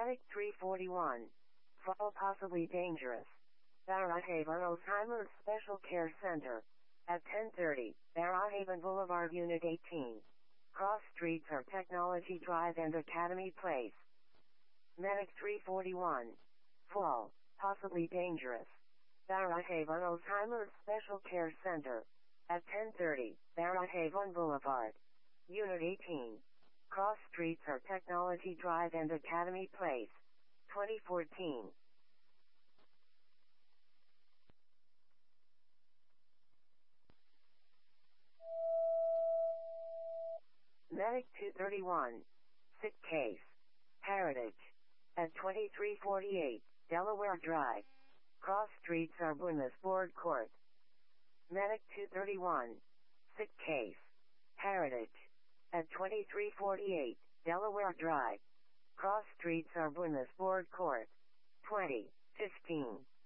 Medic 341. Fall possibly dangerous. Barrhaven Alzheimer's Special Care Center. At 10:30, Barrhaven Boulevard, Unit 18. Cross streets are Technology Drive and Academy Place. Medic 341. Fall possibly dangerous. Barrhaven Alzheimer's Special Care Center. At 10:30, Barrhaven Boulevard, Unit 18. Cross streets are Technology Drive and Academy Place. 2014. Medic 231. Sick case. Heritage. At 2348, Delaware Drive. Cross streets are Board Court. Medic 231. Sick case. Heritage. At 2348, Delaware Drive. Cross streets are Board Court. 2015.